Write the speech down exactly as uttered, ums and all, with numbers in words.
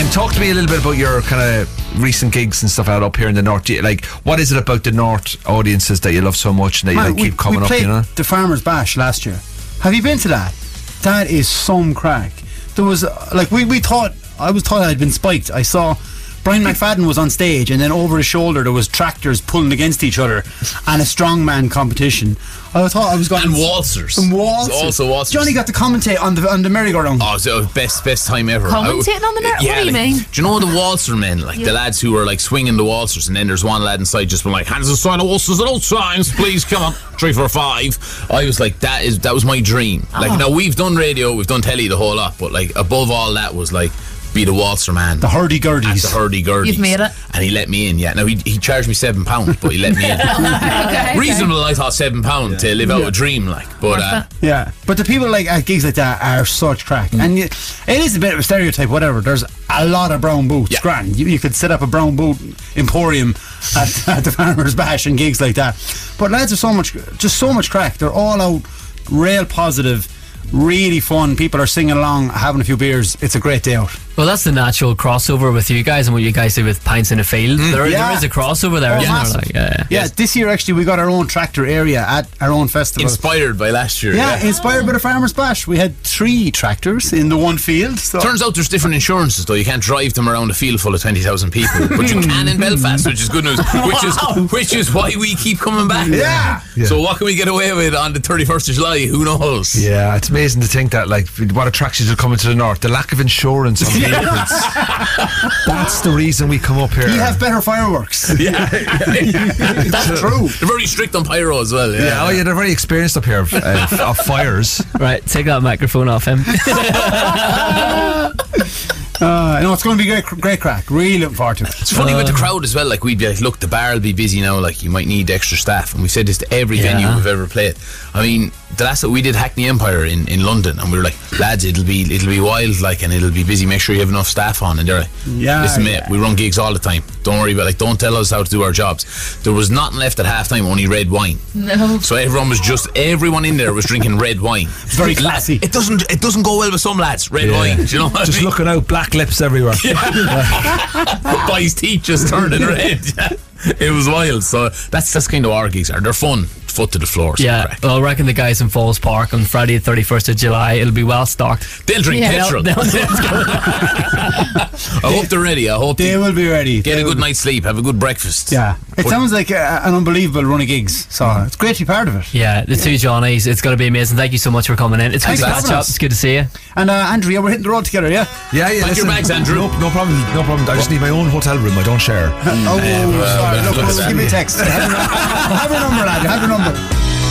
talk to me a little bit about your kind of recent gigs and stuff out up here in the north. Do you, like, what is it about the north audiences that you love so much and that Man, you like, we, keep coming we up? played You know, the Farmers Bash last year. Have you been to that? That is some crack. There was uh, like we, we thought I was thought I'd been spiked. I saw Brian McFadden was on stage, and then over his shoulder there was tractors pulling against each other, and a strongman competition. I thought I was going and waltzers. And waltzers. Also waltzers. Johnny got to commentate on the on the merry-go-round. Oh, so best best time ever. Commentating on the merry- Yeah, what do you like, mean? Do you know the waltzer men, like Yeah. the lads who are like swinging the waltzers, and then there's one lad inside just been like, hands aside the waltzers at all times, please come on, three, four, five. I was like, that is that was my dream. Like, Oh. now we've done radio, we've done telly, the whole lot, but like above all that was like, be the waltzer man. The hurdy-gurdies. At the hurdy-gurdies. You've made it. And he let me in, yeah. Now, he, he charged me seven pounds, but he let me in. okay, Reasonable, I thought, seven pounds to live out a dream, like. But, uh, Yeah, but the people like at gigs like that are such crack, Mm. and you, it is a bit of a stereotype. Whatever, there's a lot of brown boots. Yeah. Grand, you, you could set up a brown boot emporium at, at the Farmers Bash and gigs like that. But lads are so much, just so much crack. They're all out, real positive, really fun. People are singing along, having a few beers. It's a great day out. Well, that's the natural crossover with you guys and what you guys do with Pints in a Field. There, Yeah. there is a crossover there, Oh, isn't there? massive. Like, yeah, Yeah, this year actually we got our own tractor area at our own festival. inspired by last year. yeah, inspired by the Farmers Bash. We had three tractors in the one field. So. Turns out there's different insurances though. You can't drive them around a field full of twenty thousand people, but you can in Belfast, which is good news. Which is which is why we keep coming back. Yeah. Yeah. So what can we get away with on the thirty-first of July? Who knows? yeah, it's amazing to think that, like, what attracts you to coming to the north? The lack of insurance on vehicles. That's the reason we come up here. We have better fireworks. Yeah, That's true. they're very strict on pyro as well. Yeah, Yeah, oh yeah, they're very experienced up here of, uh, of fires. Right, take that microphone off him. Uh, no, it's going to be great, great crack. Really looking forward to it. It's funny with the crowd as well. Like, we'd be like, look, the bar will be busy now. Like, you might need extra staff. And we said this to every Yeah. venue we've ever played. I mean, the last that we did Hackney Empire in, in London, and we were like, lads, it'll be it'll be wild, like, and it'll be busy. Make sure you have enough staff on. And they're like, Yeah, listen, yeah. mate, we run gigs all the time. Don't worry about like, don't tell us how to do our jobs. There was nothing left at half time, only red wine. No. So everyone was just everyone in there was drinking red wine. It's very classy. It doesn't it doesn't go well with some lads. Red Yeah. wine. Do you know what Just I mean? looking out, black lips everywhere. Boys' teeth just turning red. It was wild. So that's that's kind of our gigs are. They're fun. Foot to the floor. So Yeah, crack. well, I reckon the guys in Falls Park on Friday the thirty-first of July, it'll be well stocked. They'll drink Yeah. petrol. They'll- they'll- I hope they're ready. I hope They they will be ready. get They a will good be- night's sleep. Have a good breakfast. Yeah. It Put- sounds like a, an unbelievable run of gigs. So it's great to be part of it. Yeah, the two Johnnies, it's going to be amazing. Thank you so much for coming in. It's good Thanks to for catch having up. us. It's good to see you. And uh, Andrew, yeah, we're hitting the road together, yeah? Yeah, yeah. Pack your listen, bags, Andrew. No, no problem. No problem. I just need my own hotel room. I don't share. Oh, sorry. well, Look, look at give that. me a text. Have your number, lad. Have your number.